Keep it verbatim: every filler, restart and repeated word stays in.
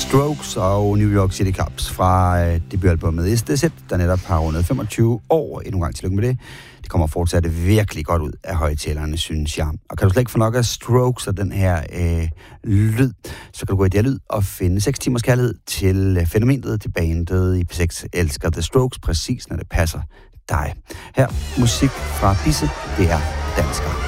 Strokes og New York City Cops fra øh, debutalbummet Is This It, der netop har rundet femogtyve år. Endnu en gang tillykke med det. Det kommer fortsat virkelig godt ud af højtalerne, synes jeg. Og kan du slet ikke få nok af Strokes og den her øh, lyd, så kan du gå i det her lyd og finde seks timers kærlighed til fænomenet, til bandet. I P seks elsker The Strokes præcis, når det passer dig. Her musik fra Bisse, det er dansker.